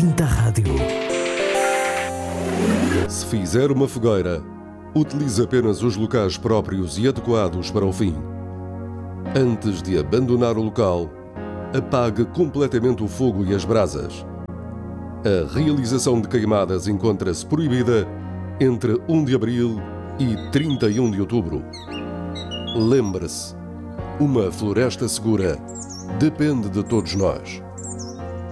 Tinta Rádio. Se fizer uma fogueira, utilize apenas os locais próprios e adequados para o fim. Antes de abandonar o local, apague completamente o fogo e as brasas. A realização de queimadas encontra-se proibida entre 1 de abril e 31 de outubro. Lembre-se, uma floresta segura depende de todos nós.